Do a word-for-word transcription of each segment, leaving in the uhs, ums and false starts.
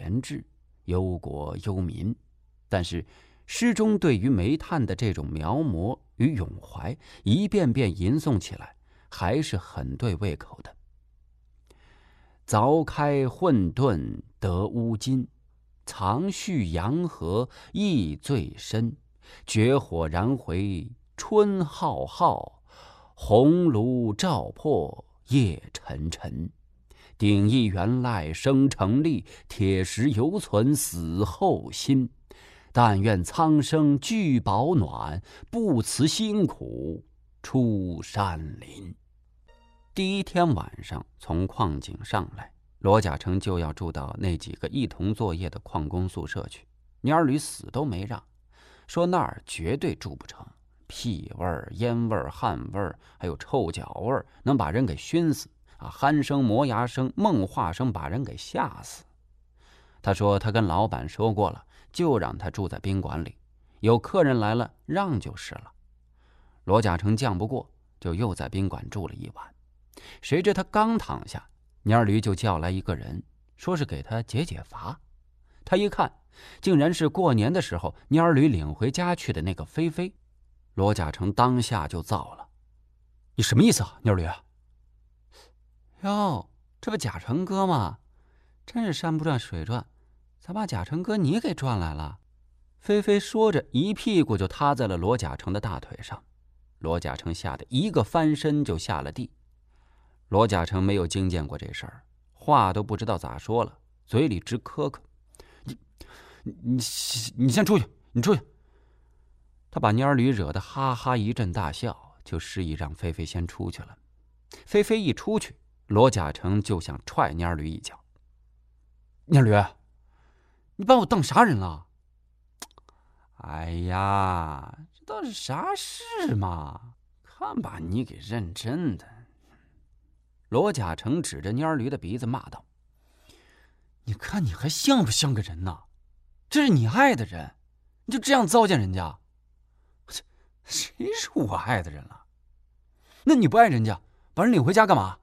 研制，忧国忧民。但是诗中对于煤炭的这种描摹与咏怀，一遍遍吟诵起来，还是很对胃口的。凿开混沌得乌金，藏蓄阳河意最深。绝火燃回春浩浩，红炉照破夜沉沉。鼎益原来生成力，铁石犹存死后心。但愿苍生俱保暖，不辞辛苦出山林。第一天晚上从矿井上来，罗甲成就要住到那几个一同作业的矿工宿舍去。蔫儿驴死都没让，说那儿绝对住不成，屁味儿、烟味儿、汗味儿，还有臭脚味儿，能把人给熏死啊！鼾声、磨牙声、梦话声，把人给吓死。他说他跟老板说过了，就让他住在宾馆里，有客人来了让就是了。罗甲成犟不过，就又在宾馆住了一晚。谁知他刚躺下，蔫儿驴就叫来一个人，说是给他解解乏。他一看，竟然是过年的时候蔫儿驴领回家去的那个菲菲。罗甲成当下就燥了：“你什么意思啊，蔫儿驴？”“哟，这不甲成哥吗？真是山不转水转，咋把甲成哥你给转来了？”菲菲说着，一屁股就塌在了罗甲成的大腿上。罗甲成吓得一个翻身就下了地。罗甲成没有经见过这事儿，话都不知道咋说了，嘴里直磕磕：“你你你先出去，你出去！”他把蔫儿驴惹得哈哈一阵大笑，就示意让菲菲先出去了。菲菲一出去，罗甲成就想踹蔫儿驴一脚：“蔫儿驴，你把我当啥人了？”“哎呀，这倒是啥事嘛？看把你给认真的！”罗甲成指着蔫儿驴的鼻子骂道：“你看你还像不像个人呢？这是你爱的人，你就这样糟践人家？谁是我爱的人了？那你不爱人家，把人领回家干嘛？”“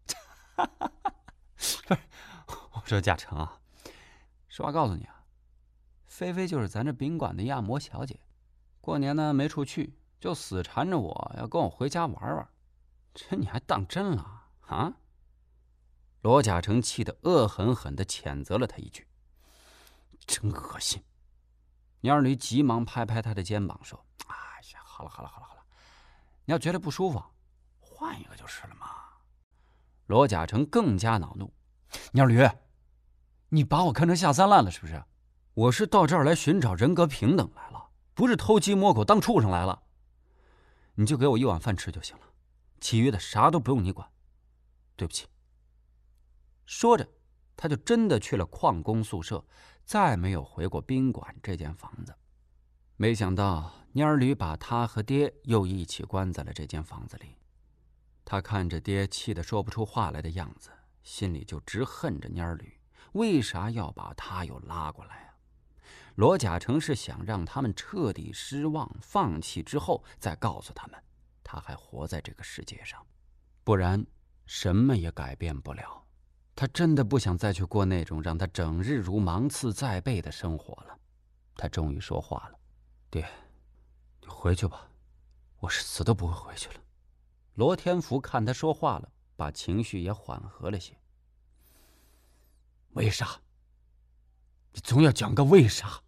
不是，我说甲成啊，实话告诉你啊，菲菲就是咱这宾馆的压模小姐，过年呢没处去，就死缠着我要跟我回家玩玩，这你还当真了啊？”罗甲成气得恶狠狠地谴责了他一句：“真恶心！”蔫儿驴急忙拍拍他的肩膀说：“哎呀，好了好了好了好了，你要觉得不舒服，换一个就是了嘛。”罗甲成更加恼怒：“蔫儿驴，你把我看成下三滥了是不是？我是到这儿来寻找人格平等来了，不是偷鸡摸狗当畜生来了。你就给我一碗饭吃就行了，其余的啥都不用你管。对不起。”说着，他就真的去了矿工宿舍，再没有回过宾馆这间房子。没想到蔫儿驴把他和爹又一起关在了这间房子里。他看着爹气得说不出话来的样子，心里就直恨着蔫儿驴，为啥要把他又拉过来啊？罗甲成是想让他们彻底失望放弃之后，再告诉他们他还活在这个世界上，不然什么也改变不了。他真的不想再去过那种让他整日如芒刺在背的生活了。他终于说话了：“爹，你回去吧，我是死都不会回去了。”罗天福看他说话了，把情绪也缓和了些。“为啥？你总要讲个为啥。”“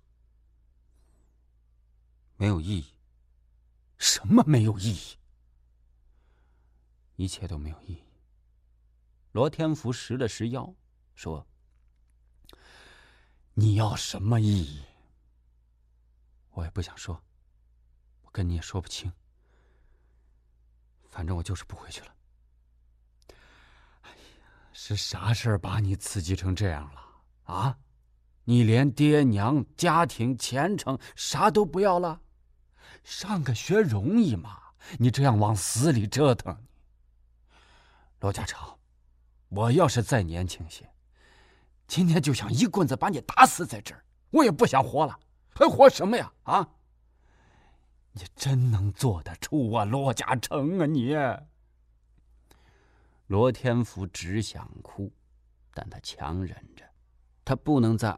没有意义。”“什么没有意义？”“一切都没有意义。”罗天福拾了拾腰，说：“你要什么意义？”“我也不想说，我跟你也说不清。反正我就是不回去了。”“哎呀，是啥事儿把你刺激成这样了啊？你连爹娘、家庭、前程啥都不要了？上个学容易吗？你这样往死里折腾。罗家成，我要是再年轻些，今天就想一棍子把你打死在这儿，我也不想活了，还活什么呀？啊！你真能做得出啊，罗家成啊你！”罗天福只想哭，但他强忍着，他不能在